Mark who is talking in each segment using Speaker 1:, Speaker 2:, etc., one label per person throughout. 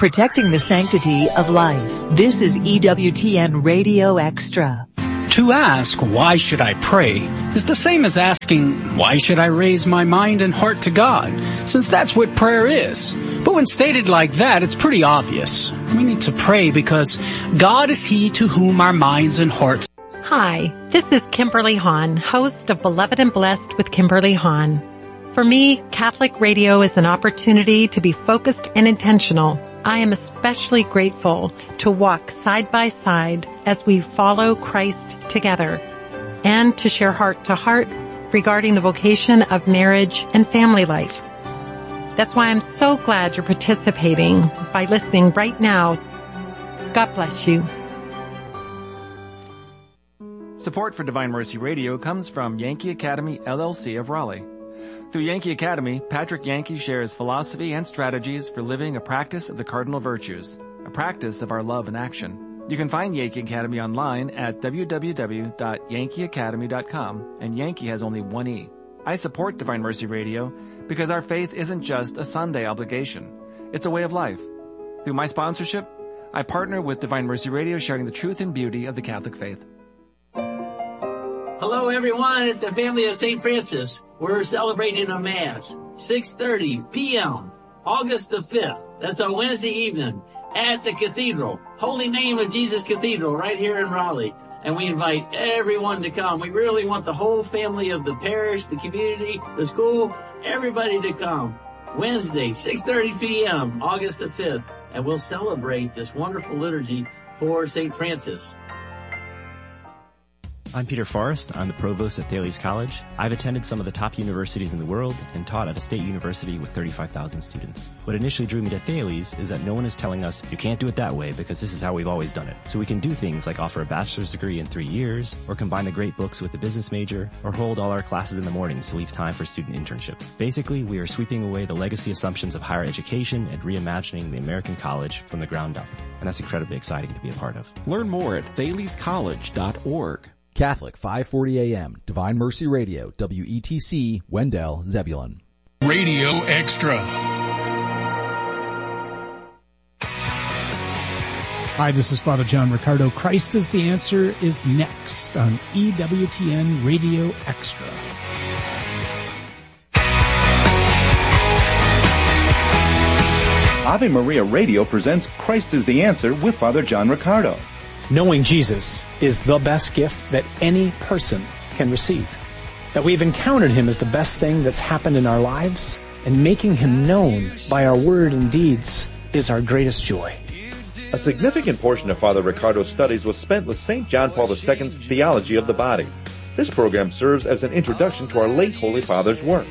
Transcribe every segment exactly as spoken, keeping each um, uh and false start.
Speaker 1: protecting the sanctity of life. This is E W T N Radio Extra.
Speaker 2: To ask, why should I pray, is the same as asking, why should I raise my mind and heart to God, since that's what prayer is. But when stated like that, it's pretty obvious. We need to pray because God is He to whom our minds and hearts.
Speaker 3: Hi, this is Kimberly Hahn, host of Beloved and Blessed with Kimberly Hahn. For me, Catholic radio is an opportunity to be focused and intentional. I am especially grateful to walk side by side as we follow Christ together and to share heart to heart regarding the vocation of marriage and family life. That's why I'm so glad you're participating by listening right now. God bless you.
Speaker 4: Support for Divine Mercy Radio comes from Yankee Academy, L L C of Raleigh. Through Yankee Academy, Patrick Yankee shares philosophy and strategies for living a practice of the cardinal virtues, a practice of our love in action. You can find Yankee Academy online at w w w dot yankee academy dot com, and Yankee has only one E. I support Divine Mercy Radio because our faith isn't just a Sunday obligation. It's a way of life. Through my sponsorship, I partner with Divine Mercy Radio, sharing the truth and beauty of the Catholic faith.
Speaker 5: Hello everyone at the family of Saint Francis. We're celebrating a Mass, six thirty p.m., August the fifth. That's a Wednesday evening at the Cathedral, Holy Name of Jesus Cathedral right here in Raleigh. And we invite everyone to come. We really want the whole family of the parish, the community, the school, everybody to come. Wednesday, six thirty p.m., August the fifth. And we'll celebrate this wonderful liturgy for Saint Francis.
Speaker 6: I'm Peter Forrest. I'm the provost at Thales College. I've attended some of the top universities in the world and taught at a state university with thirty-five thousand students. What initially drew me to Thales is that no one is telling us you can't do it that way because this is how we've always done it. So we can do things like offer a bachelor's degree in three years, or combine the great books with the business major, or hold all our classes in the mornings to leave time for student internships. Basically, we are sweeping away the legacy assumptions of higher education and reimagining the American college from the ground up. And that's incredibly exciting to be a part of.
Speaker 7: Learn more at thales college dot org.
Speaker 8: Catholic five forty A M, Divine Mercy Radio, W E T C, Wendell, Zebulon.
Speaker 9: Radio Extra. Hi, this is Father John Riccardo. Christ is the Answer is next on E W T N Radio Extra.
Speaker 10: Ave Maria Radio presents Christ is the Answer with Father John Riccardo.
Speaker 11: Knowing Jesus is the best gift that any person can receive. That we've encountered Him is the best thing that's happened in our lives, and making Him known by our word and deeds is our greatest joy.
Speaker 10: A significant portion of Father Riccardo's studies was spent with Saint John Paul the Second's Theology of the Body. This program serves as an introduction to our late Holy Father's work.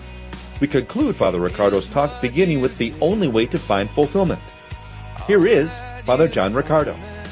Speaker 10: We conclude Father Riccardo's talk beginning with the only way to find fulfillment. Here is Father John Riccardo.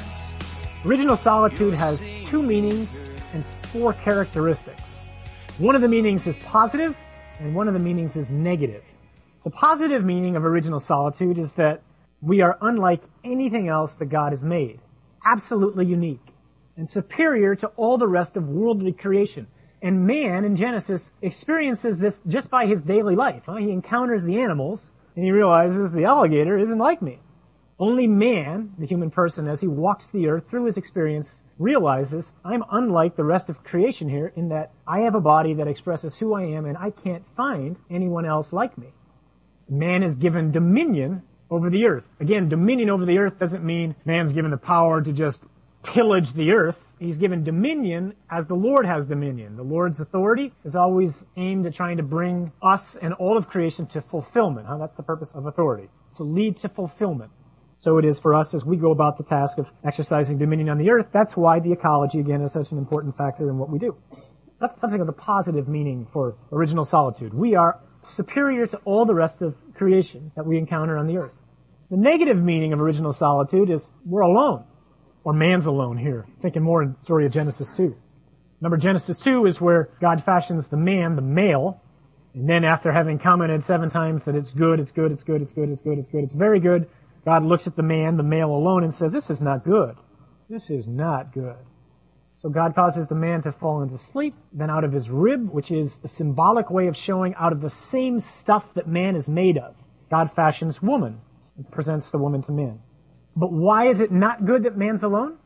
Speaker 12: Original solitude has two meanings and four characteristics. One of the meanings is positive, and one of the meanings is negative. The positive meaning of original solitude is that we are unlike anything else that God has made, absolutely unique, and superior to all the rest of worldly creation. And man, in Genesis, experiences this just by his daily life. Huh? He encounters the animals, and he realizes the alligator isn't like me. Only man, the human person, as he walks the earth through his experience, realizes I'm unlike the rest of creation here in that I have a body that expresses who I am and I can't find anyone else like me. Man is given dominion over the earth. Again, dominion over the earth doesn't mean man's given the power to just pillage the earth. He's given dominion as the Lord has dominion. The Lord's authority is always aimed at trying to bring us and all of creation to fulfillment. Huh? That's the purpose of authority, to lead to fulfillment. So it is for us as we go about the task of exercising dominion on the earth. That's why the ecology, again, is such an important factor in what we do. That's something of the positive meaning for original solitude. We are superior to all the rest of creation that we encounter on the earth. The negative meaning of original solitude is we're alone, or man's alone here, thinking more in the story of Genesis two. Remember, Genesis two is where God fashions the man, the male, and then after having commented seven times that it's good, it's good, it's good, it's good, it's good, it's good, it's very good, God looks at the man, the male alone, and says, this is not good. This is not good. So God causes the man to fall into sleep, then out of his rib, which is a symbolic way of showing out of the same stuff that man is made of, God fashions woman. It presents the woman to man. But why is it not good that man's alone?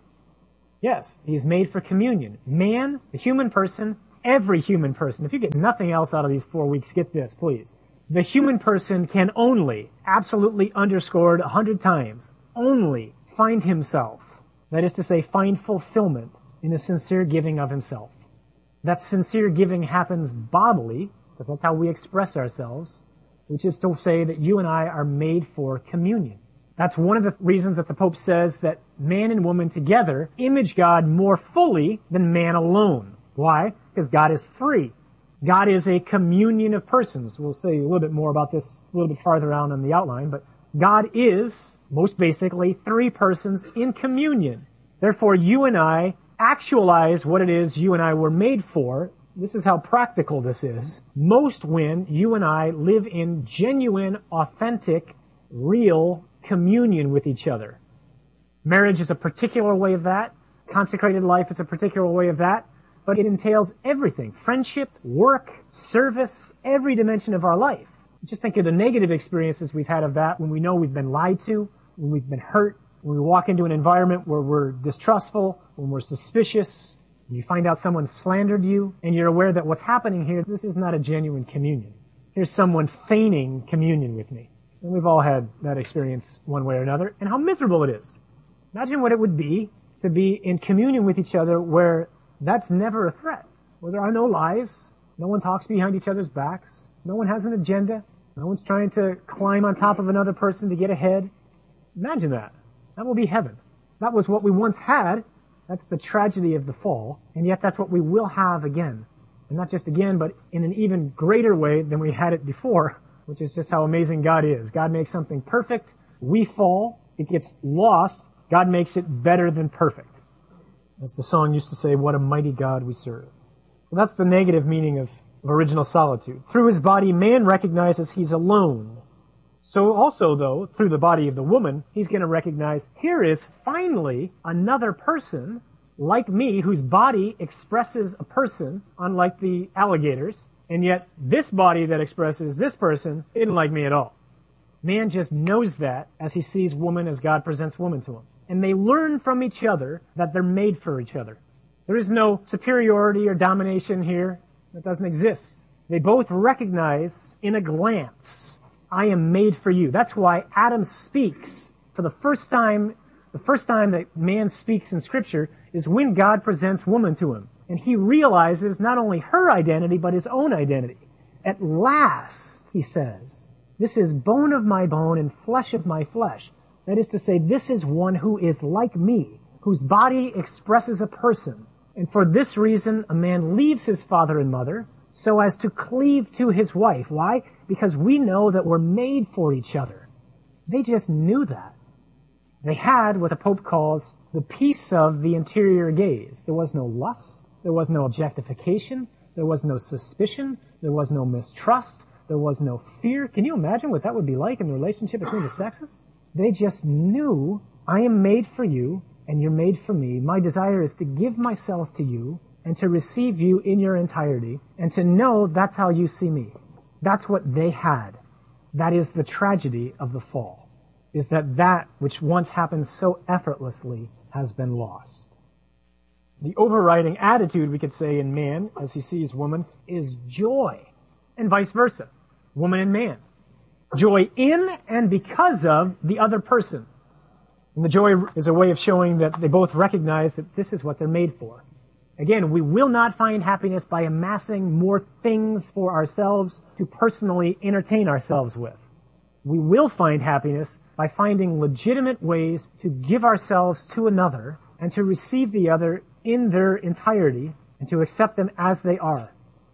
Speaker 12: Yes, he's made for communion. Man, the human person, every human person. If you get nothing else out of these four weeks, get this, please. The human person can only, absolutely underscored a hundred times, only find himself. That is to say, find fulfillment in a sincere giving of himself. That sincere giving happens bodily, because that's how we express ourselves, which is to say that you and I are made for communion. That's one of the reasons that the Pope says that man and woman together image God more fully than man alone. Why? Because God is three. God is a communion of persons. We'll say a little bit more about this a little bit farther on in the outline, but God is, most basically, three persons in communion. Therefore, you and I actualize what it is you and I were made for. This is how practical this is. Most when you and I live in genuine, authentic, real communion with each other. Marriage is a particular way of that. Consecrated life is a particular way of that. But it entails everything. Friendship, work, service, every dimension of our life. Just think of the negative experiences we've had of that when we know we've been lied to, when we've been hurt, when we walk into an environment where we're distrustful, when we're suspicious, when you find out someone slandered you, and you're aware that what's happening here, this is not a genuine communion. Here's someone feigning communion with me. And we've all had that experience one way or another, and how miserable it is. Imagine what it would be to be in communion with each other where that's never a threat, where there are no lies, no one talks behind each other's backs, no one has an agenda, no one's trying to climb on top of another person to get ahead. Imagine that. That will be heaven. That was what we once had. That's the tragedy of the fall, and yet that's what we will have again. And not just again, but in an even greater way than we had it before, which is just how amazing God is. God makes something perfect. We fall. It gets lost. God makes it better than perfect. As the song used to say, what a mighty God we serve. So that's the negative meaning of, of original solitude. Through his body, man recognizes he's alone. So also, though, through the body of the woman, he's going to recognize, here is finally another person like me whose body expresses a person, unlike the alligators, and yet this body that expresses this person isn't like me at all. Man just knows that as he sees woman as God presents woman to him. And they learn from each other that they're made for each other. There is no superiority or domination here. That doesn't exist. They both recognize in a glance, I am made for you. That's why Adam speaks for the first time. The first time that man speaks in Scripture is when God presents woman to him. And he realizes not only her identity, but his own identity. At last, he says, this is bone of my bone and flesh of my flesh. That is to say, this is one who is like me, whose body expresses a person. And for this reason, a man leaves his father and mother so as to cleave to his wife. Why? Because we know that we're made for each other. They just knew that. They had what the Pope calls the peace of the interior gaze. There was no lust. There was no objectification. There was no suspicion. There was no mistrust. There was no fear. Can you imagine what that would be like in the relationship between the sexes? They just knew, I am made for you, and you're made for me. My desire is to give myself to you, and to receive you in your entirety, and to know that's how you see me. That's what they had. That is the tragedy of the fall, is that that which once happened so effortlessly has been lost. The overriding attitude, we could say, in man, as he sees woman, is joy, and vice versa, woman and man. Joy in and because of the other person. And the joy is a way of showing that they both recognize that this is what they're made for. Again, we will not find happiness by amassing more things for ourselves to personally entertain ourselves with. We will find happiness by finding legitimate ways to give ourselves to another and to receive the other in their entirety and to accept them as they are.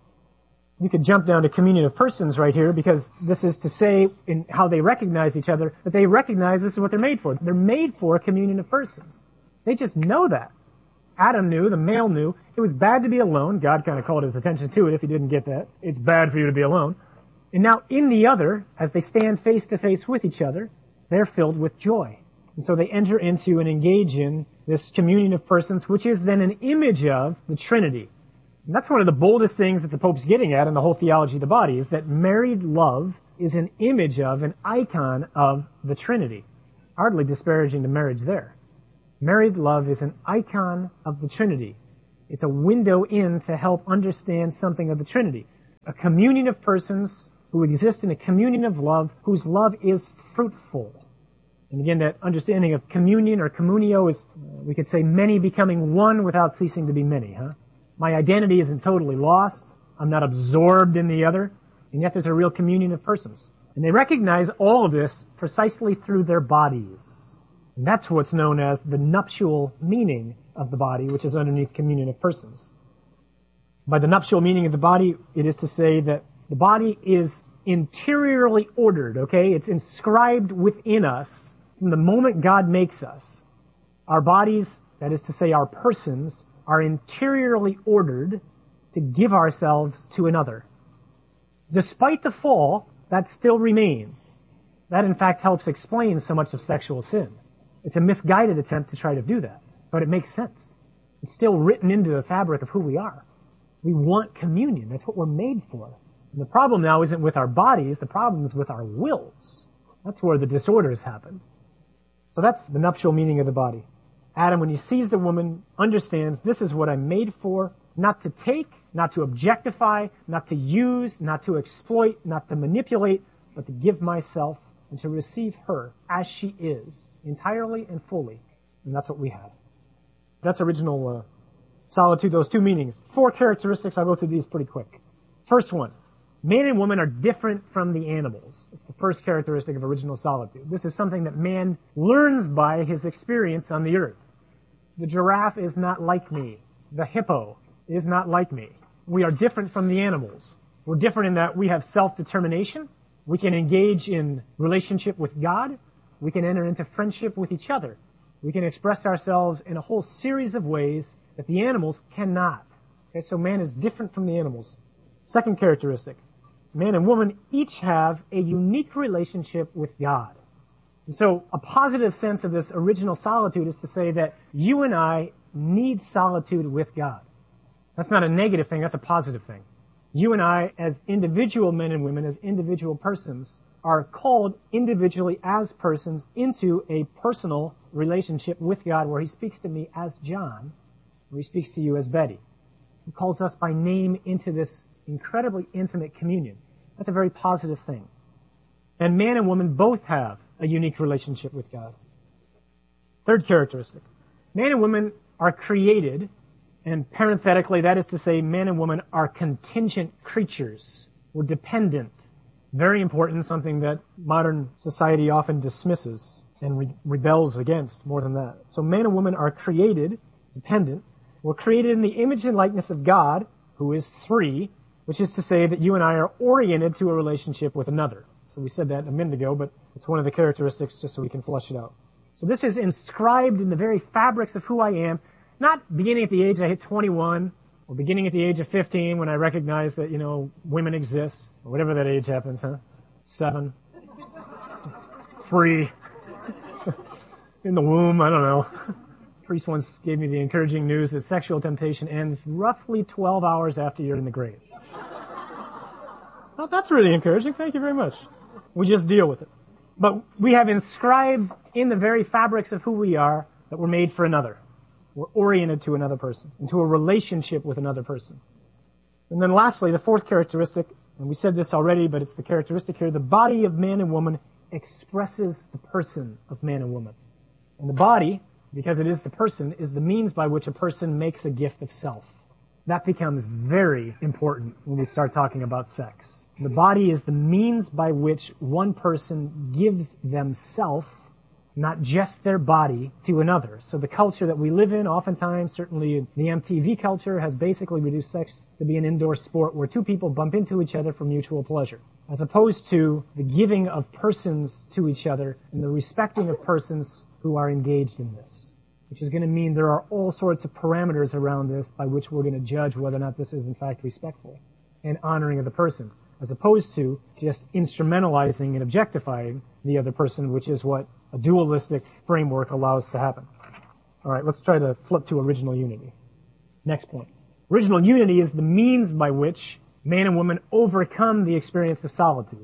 Speaker 12: You could jump down to communion of persons right here, because this is to say in how they recognize each other, that they recognize this is what they're made for. They're made for a communion of persons. They just know that. Adam knew, the male knew, it was bad to be alone. God kind of called his attention to it if he didn't get that. It's bad for you to be alone. And now in the other, as they stand face to face with each other, they're filled with joy. And so they enter into and engage in this communion of persons, which is then an image of the Trinity. And that's one of the boldest things that the Pope's getting at in the whole theology of the body, is that married love is an image of, an icon of the Trinity. Hardly disparaging to marriage there. Married love is an icon of the Trinity. It's a window in to help understand something of the Trinity. A communion of persons who exist in a communion of love, whose love is fruitful. And again, that understanding of communion or communio is, we could say, many becoming one without ceasing to be many, huh? My identity isn't totally lost. I'm not absorbed in the other. And yet there's a real communion of persons. And they recognize all of this precisely through their bodies. And that's what's known as the nuptial meaning of the body, which is underneath communion of persons. By the nuptial meaning of the body, it is to say that the body is interiorly ordered, okay? It's inscribed within us from the moment God makes us. Our bodies, that is to say our persons, are interiorly ordered to give ourselves to another. Despite the fall, that still remains. That in fact helps explain so much of sexual sin. It's a misguided attempt to try to do that, but it makes sense. It's still written into the fabric of who we are. We want communion. That's what we're made for. And the problem now isn't with our bodies, the problem is with our wills. That's where the disorders happen. So that's the nuptial meaning of the body. Adam, when he sees the woman, understands this is what I'm made for, not to take, not to objectify, not to use, not to exploit, not to manipulate, but to give myself and to receive her as she is, entirely and fully. And that's what we have. That's original uh, solitude, those two meanings. Four characteristics, I'll go through these pretty quick. First one, man and woman are different from the animals. It's the first characteristic of original solitude. This is something that man learns by his experience on the earth. The giraffe is not like me. The hippo is not like me. We are different from the animals. We're different in that we have self-determination. We can engage in relationship with God. We can enter into friendship with each other. We can express ourselves in a whole series of ways that the animals cannot. Okay, so man is different from the animals. Second characteristic, man and woman each have a unique relationship with God. And so a positive sense of this original solitude is to say that you and I need solitude with God. That's not a negative thing, that's a positive thing. You and I, as individual men and women, as individual persons, are called individually as persons into a personal relationship with God where he speaks to me as John, where he speaks to you as Betty. He calls us by name into this incredibly intimate communion. That's a very positive thing. And man and woman both have a unique relationship with God. Third characteristic. Man and woman are created, and parenthetically, that is to say, man and woman are contingent creatures. We're dependent. Very important, something that modern society often dismisses and re- rebels against more than that. So man and woman are created, dependent. We're created in the image and likeness of God, who is three, which is to say that you and I are oriented to a relationship with another. So we said that a minute ago, but it's one of the characteristics just so we can flesh it out. So this is inscribed in the very fabrics of who I am, not beginning at the age I hit twenty-one, or beginning at the age of fifteen when I recognize that, you know, women exist, or whatever that age happens, huh? Seven. Three. In the womb, I don't know. Priest once gave me the encouraging news that sexual temptation ends roughly twelve hours after you're in the grave. Well, that's really encouraging. Thank you very much. We just deal with it. But we have inscribed in the very fabrics of who we are that we're made for another. We're oriented to another person, into a relationship with another person. And then lastly, the fourth characteristic, and we said this already, but it's the characteristic here, the body of man and woman expresses the person of man and woman. And the body, because it is the person, is the means by which a person makes a gift of self. That becomes very important when we start talking about sex. The body is the means by which one person gives themselves, not just their body, to another. So the culture that we live in, oftentimes, certainly the M T V culture, has basically reduced sex to be an indoor sport where two people bump into each other for mutual pleasure, as opposed to the giving of persons to each other and the respecting of persons who are engaged in this, which is going to mean there are all sorts of parameters around this by which we're going to judge whether or not this is in fact respectful and honoring of the person, as opposed to just instrumentalizing and objectifying the other person, which is what a dualistic framework allows to happen. All right, let's try to flip to original unity. Next point. Original unity is the means by which man and woman overcome the experience of solitude.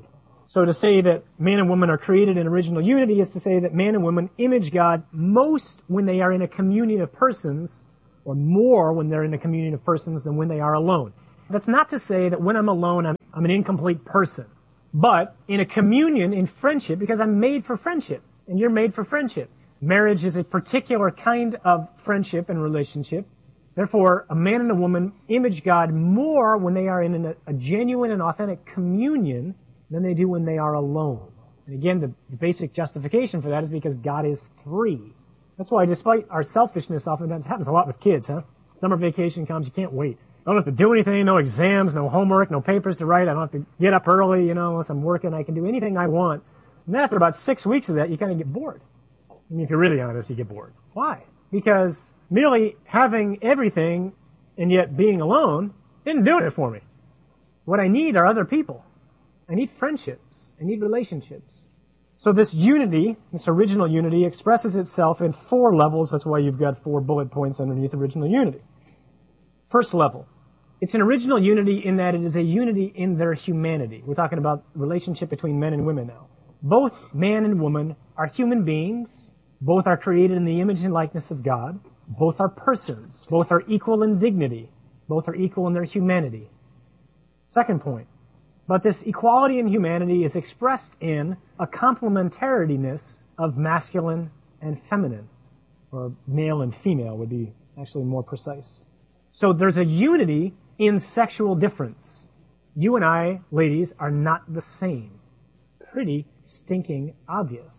Speaker 12: So to say that man and woman are created in original unity is to say that man and woman image God most when they are in a communion of persons, or more when they're in a communion of persons than when they are alone. That's not to say that when I'm alone, I'm, I'm an incomplete person. But in a communion, in friendship, because I'm made for friendship, and you're made for friendship. Marriage is a particular kind of friendship and relationship. Therefore, a man and a woman image God more when they are in a, a genuine and authentic communion than they do when they are alone. And again, the, the basic justification for that is because God is three. That's why, despite our selfishness, oftentimes it happens a lot with kids, huh? Summer vacation comes, you can't wait. I don't have to do anything, no exams, no homework, no papers to write. I don't have to get up early, you know, unless I'm working. I can do anything I want. And then after about six weeks of that, you kind of get bored. I mean, if you're really honest, you get bored. Why? Because merely having everything and yet being alone isn't doing it for me. What I need are other people. I need friendships. I need relationships. So this unity, this original unity, expresses itself in four levels. That's why you've got four bullet points underneath original unity. First level. It's an original unity in that it is a unity in their humanity. We're talking about relationship between men and women now. Both man and woman are human beings. Both are created in the image and likeness of God. Both are persons. Both are equal in dignity. Both are equal in their humanity. Second point. But this equality in humanity is expressed in a complementariness of masculine and feminine, or male and female would be actually more precise. So there's a unity in sexual difference. You and I, ladies, are not the same. Pretty stinking obvious.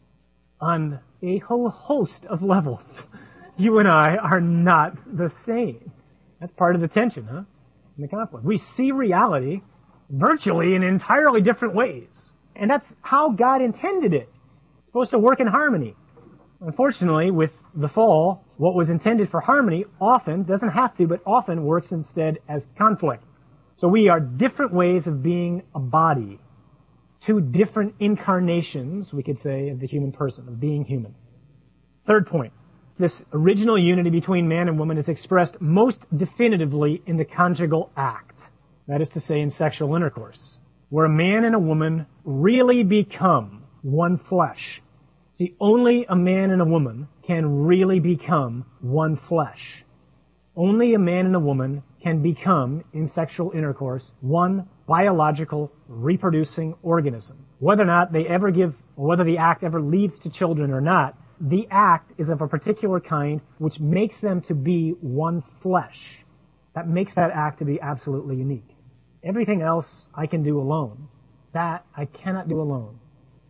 Speaker 12: On a whole host of levels, you and I are not the same. That's part of the tension, huh? In the conflict. We see reality virtually in entirely different ways. And that's how God intended it. It's supposed to work in harmony. Unfortunately, with the fall, what was intended for harmony often, doesn't have to, but often works instead as conflict. So we are different ways of being a body. Two different incarnations, we could say, of the human person, of being human. Third point. This original unity between man and woman is expressed most definitively in the conjugal act. That is to say, in sexual intercourse, where a man and a woman really become one flesh. See, only a man and a woman can really become one flesh. Only a man and a woman can become, in sexual intercourse, one biological, reproducing organism. Whether or not they ever give, or whether the act ever leads to children or not, the act is of a particular kind which makes them to be one flesh. That makes that act to be absolutely unique. Everything else I can do alone. That I cannot do alone.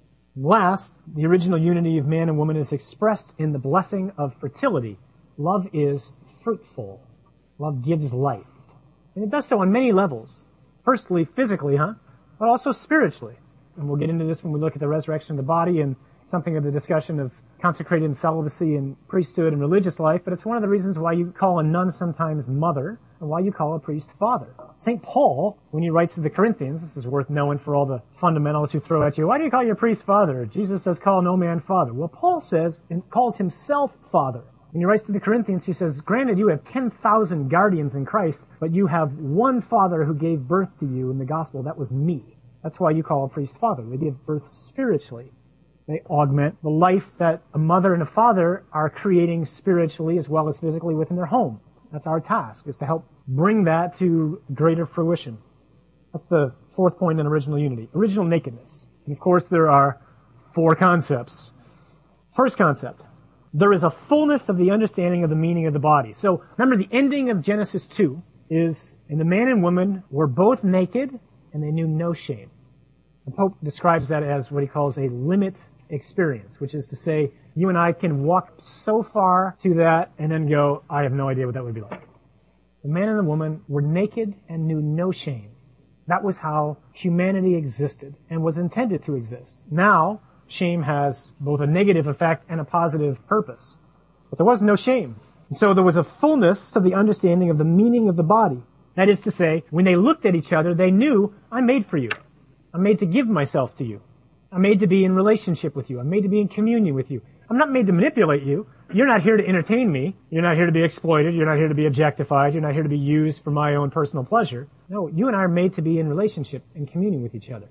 Speaker 12: Last, the original unity of man and woman is expressed in the blessing of fertility. Love is fruitful. Love gives life. And it does so on many levels. Firstly, physically, huh? But also spiritually. And we'll get into this when we look at the resurrection of the body and something of the discussion of consecrated celibacy and priesthood and religious life. But it's one of the reasons why you call a nun sometimes mother and why you call a priest father. Saint Paul, when he writes to the Corinthians, this is worth knowing for all the fundamentalists who throw at you, why do you call your priest father? Jesus says call no man father. Well, Paul says and calls himself father. When he writes to the Corinthians, he says, granted you have ten thousand guardians in Christ, but you have one father who gave birth to you in the gospel. That was me. That's why you call a priest father. They give birth spiritually. They augment the life that a mother and a father are creating spiritually as well as physically within their home. That's our task, is to help bring that to greater fruition. That's the fourth point in original unity. Original nakedness. And of course there are four concepts. First concept. There is a fullness of the understanding of the meaning of the body. So remember, the ending of Genesis two is, and the man and woman were both naked and they knew no shame. The Pope describes that as what he calls a limit experience, which is to say, you and I can walk so far to that and then go, I have no idea what that would be like. The man and the woman were naked and knew no shame. That was how humanity existed and was intended to exist. Now, shame has both a negative effect and a positive purpose. But there was no shame. So there was a fullness of the understanding of the meaning of the body. That is to say, when they looked at each other, they knew, I'm made for you. I'm made to give myself to you. I'm made to be in relationship with you. I'm made to be in communion with you. I'm not made to manipulate you. You're not here to entertain me. You're not here to be exploited. You're not here to be objectified. You're not here to be used for my own personal pleasure. No, you and I are made to be in relationship and communion with each other.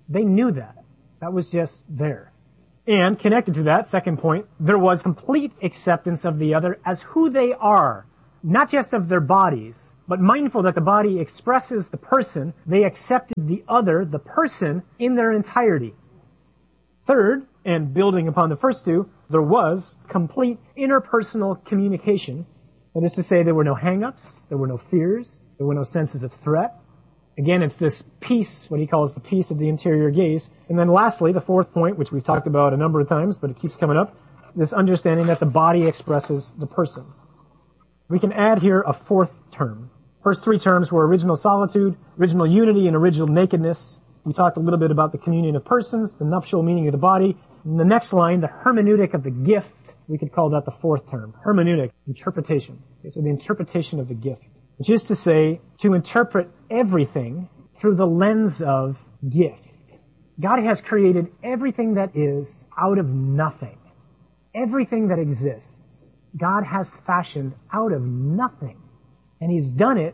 Speaker 12: They knew that. That was just there. And connected to that, second point, there was complete acceptance of the other as who they are, not just of their bodies, but mindful that the body expresses the person. They accepted the other, the person, in their entirety. Third, and building upon the first two, there was complete interpersonal communication. That is to say, there were no hang-ups, there were no fears, there were no senses of threat. Again, it's this peace, what he calls the peace of the interior gaze. And then lastly, the fourth point, which we've talked about a number of times, but it keeps coming up, this understanding that the body expresses the person. We can add here a fourth term. First three terms were original solitude, original unity, and original nakedness. We talked a little bit about the communion of persons, the nuptial meaning of the body. And the next line, the hermeneutic of the gift, we could call that the fourth term. Hermeneutic, interpretation. Okay, so the interpretation of the gift, which is to say, to interpret everything through the lens of gift. God has created everything that is out of nothing. Everything that exists, God has fashioned out of nothing. And He's done it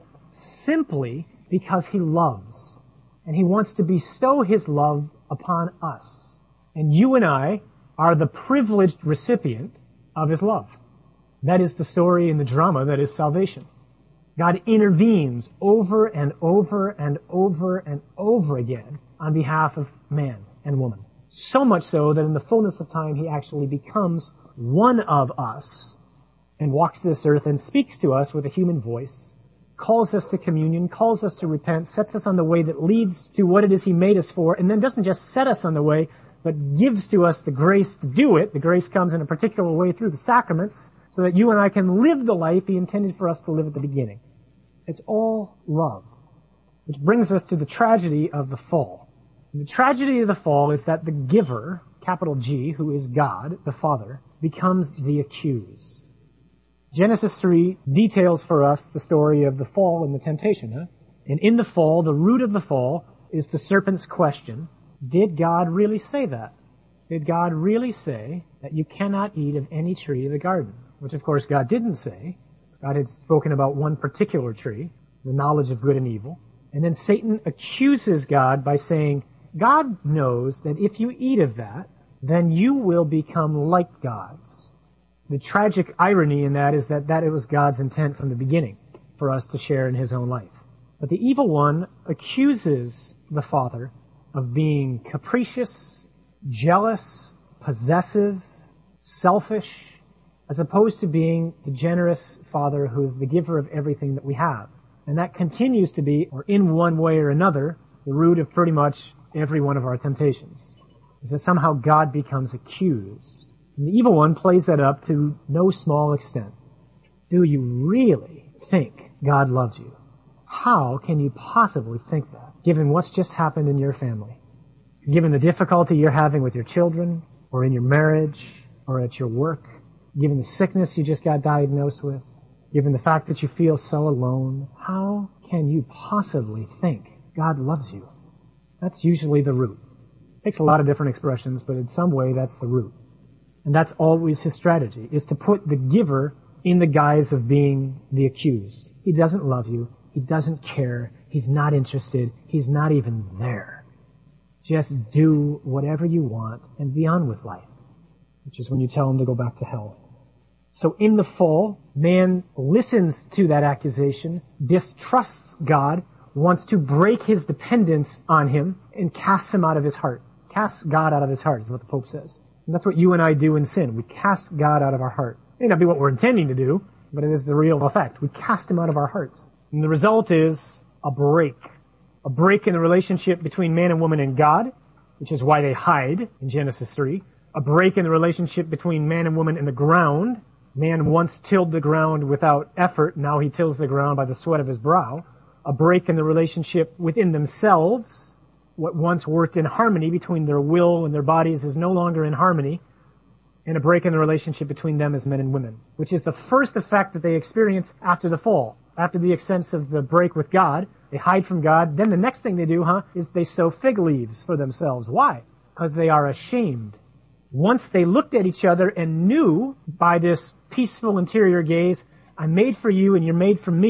Speaker 12: simply because He loves. And He wants to bestow His love upon us. And you and I are the privileged recipient of His love. That is the story and the drama that is salvation. God intervenes over and over and over and over again on behalf of man and woman. So much so that in the fullness of time He actually becomes one of us and walks this earth and speaks to us with a human voice, calls us to communion, calls us to repent, sets us on the way that leads to what it is He made us for, and then doesn't just set us on the way, but gives to us the grace to do it. The grace comes in a particular way through the sacraments so that you and I can live the life He intended for us to live at the beginning. It's all love. Which brings us to the tragedy of the fall. And the tragedy of the fall is that the giver, capital G, who is God, the Father, becomes the accused. Genesis three details for us the story of the fall and the temptation, huh? And in the fall, the root of the fall is the serpent's question, did God really say that? Did God really say that you cannot eat of any tree of the garden? Which of course God didn't say. God had spoken about one particular tree, the knowledge of good and evil. And then Satan accuses God by saying, God knows that if you eat of that, then you will become like gods. The tragic irony in that is that that it was God's intent from the beginning for us to share in His own life. But the evil one accuses the Father of being capricious, jealous, possessive, selfish, as opposed to being the generous Father who is the giver of everything that we have. And that continues to be, or in one way or another, the root of pretty much every one of our temptations. Is that somehow God becomes accused. And the evil one plays that up to no small extent. Do you really think God loves you? How can you possibly think that, given what's just happened in your family? Given the difficulty you're having with your children, or in your marriage, or at your work, given the sickness you just got diagnosed with, given the fact that you feel so alone, how can you possibly think God loves you? That's usually the root. It takes a lot of different expressions, but in some way that's the root. And that's always his strategy, is to put the giver in the guise of being the accused. He doesn't love you. He doesn't care. He's not interested. He's not even there. Just do whatever you want and be on with life, which is when you tell him to go back to hell. So in the fall, man listens to that accusation, distrusts God, wants to break his dependence on him, and casts him out of his heart. Casts God out of his heart is what the Pope says. And that's what you and I do in sin. We cast God out of our heart. It may not be what we're intending to do, but it is the real effect. We cast him out of our hearts. And the result is a break. A break in the relationship between man and woman and God, which is why they hide in Genesis three. A break in the relationship between man and woman and the ground. Man once tilled the ground without effort. Now he tills the ground by the sweat of his brow. A break in the relationship within themselves. What once worked in harmony between their will and their bodies is no longer in harmony. And a break in the relationship between them as men and women, which is the first effect that they experience after the fall. After the extent of the break with God, they hide from God. Then the next thing they do, huh, is they sow fig leaves for themselves. Why? Because they are ashamed. Once they looked at each other and knew by this peaceful interior gaze, I'm made for you and you're made for me,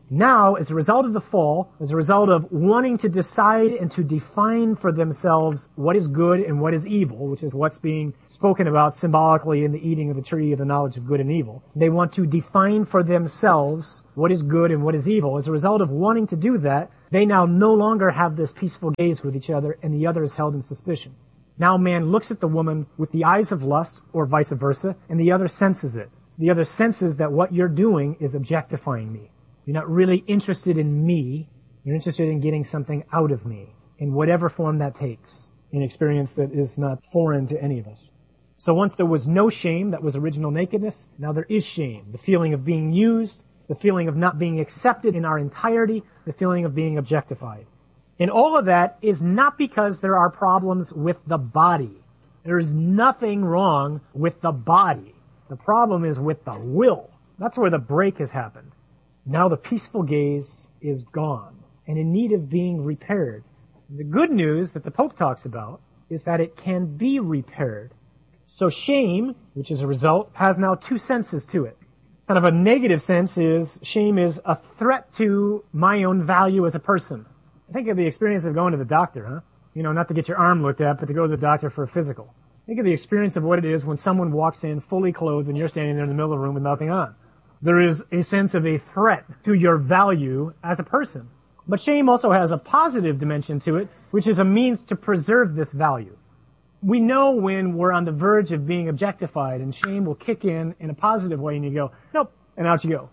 Speaker 12: Now, as a result of the fall, as a result of wanting to decide and to define for themselves what is good and what is evil, which is what's being spoken about symbolically in the eating of the tree of the knowledge of good and evil, they want to define for themselves what is good and what is evil. As a result of wanting to do that, they now no longer have this peaceful gaze with each other, and the other is held in suspicion. Now man looks at the woman with the eyes of lust, or vice versa, and the other senses it. The other senses that what you're doing is objectifying me. You're not really interested in me. You're interested in getting something out of me, in whatever form that takes, an experience that is not foreign to any of us. So once there was no shame, that was original nakedness, now there is shame. The feeling of being used, the feeling of not being accepted in our entirety, the feeling of being objectified. And all of that is not because there are problems with the body. There is nothing wrong with the body. The problem is with the will. That's where the break has happened. Now the peaceful gaze is gone and in need of being repaired. The good news that the Pope talks about is that it can be repaired. So shame, which is a result, has now two senses to it. Kind of a negative sense is shame is a threat to my own value as a person. Think of the experience of going to the doctor, huh? You know, not to get your arm looked at, but to go to the doctor for a physical. Think of the experience of what it is when someone walks in fully clothed and you're standing there in the middle of the room with nothing on. There is a sense of a threat to your value as a person. But shame also has a positive dimension to it, which is a means to preserve this value. We know when we're on the verge of being objectified, and shame will kick in in a positive way, and you go, nope, and out you go.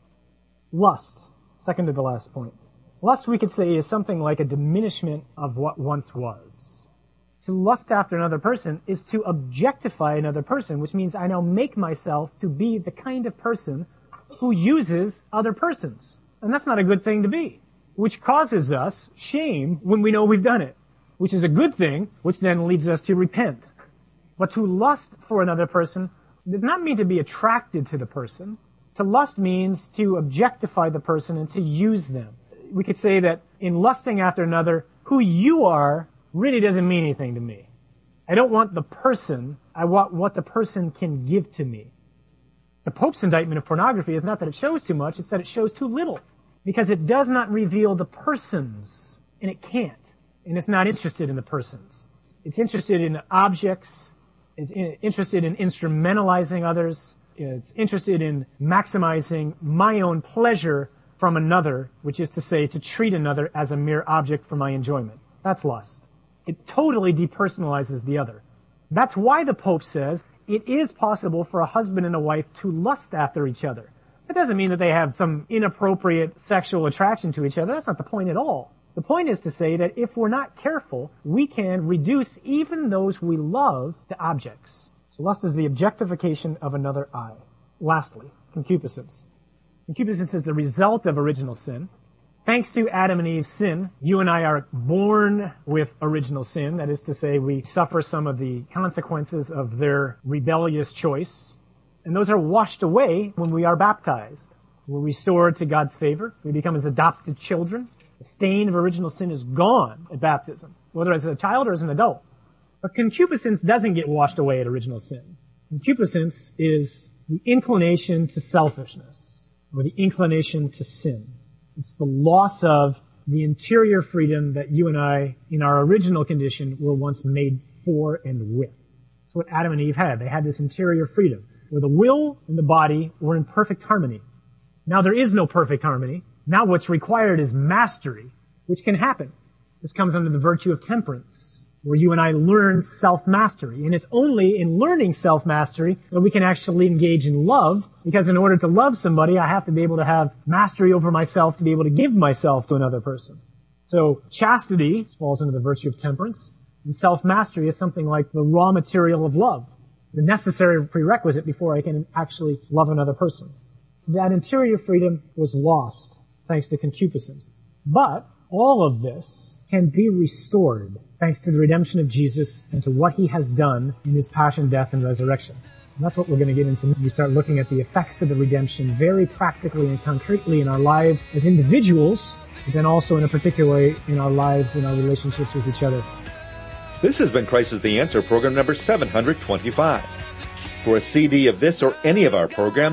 Speaker 12: Lust, second to the last point. Lust, we could say, is something like a diminishment of what once was. To lust after another person is to objectify another person, which means I now make myself to be the kind of person who uses other persons. And that's not a good thing to be, which causes us shame when we know we've done it, which is a good thing, which then leads us to repent. But to lust for another person does not mean to be attracted to the person. To lust means to objectify the person and to use them. We could say that in lusting after another, who you are really doesn't mean anything to me. I don't want the person, I want what the person can give to me. The Pope's indictment of pornography is not that it shows too much, it's that it shows too little. Because it does not reveal the persons, and it can't. And it's not interested in the persons. It's interested in objects, it's in, interested in instrumentalizing others, it's interested in maximizing my own pleasure from another, which is to say, to treat another as a mere object for my enjoyment. That's lust. It totally depersonalizes the other. That's why the Pope says it is possible for a husband and a wife to lust after each other. That doesn't mean that they have some inappropriate sexual attraction to each other. That's not the point at all. The point is to say that if we're not careful, we can reduce even those we love to objects. So lust is the objectification of another I. Lastly, concupiscence. Concupiscence is the result of original sin. Thanks to Adam and Eve's sin, you and I are born with original sin. That is to say, we suffer some of the consequences of their rebellious choice. And those are washed away when we are baptized. We're restored to God's favor. We become as adopted children. The stain of original sin is gone at baptism, whether as a child or as an adult. But concupiscence doesn't get washed away at original sin. Concupiscence is the inclination to selfishness, or the inclination to sin. It's the loss of the interior freedom that you and I, in our original condition, were once made for and with. That's what Adam and Eve had. They had this interior freedom, where the will and the body were in perfect harmony. Now there is no perfect harmony. Now what's required is mastery, which can happen. This comes under the virtue of temperance, where you and I learn self-mastery. And it's only in learning self-mastery that we can actually engage in love, because in order to love somebody, I have to be able to have mastery over myself to be able to give myself to another person. So chastity falls under the virtue of temperance, and self-mastery is something like the raw material of love, the necessary prerequisite before I can actually love another person. That interior freedom was lost thanks to concupiscence. But all of this can be restored thanks to the redemption of Jesus and to what he has done in his passion, death, and resurrection. And that's what we're going to get into when we start looking at the effects of the redemption very practically and concretely in our lives as individuals, but then also in a particular way in our lives, in our relationships with each other.
Speaker 10: This has been Christ is the Answer, program number seven hundred twenty-five. For a C D of this or any of our programs,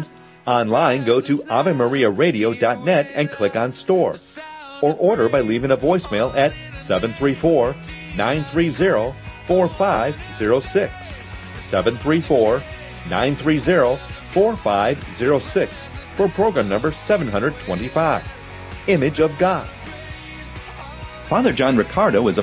Speaker 10: Online, go to ave maria radio dot net and click on Store. Or order by leaving a voicemail at seven three four, nine three zero, four five zero six. seven three four, nine three zero, four five zero six for program number seven hundred twenty-five. Image of God. Father John Riccardo is a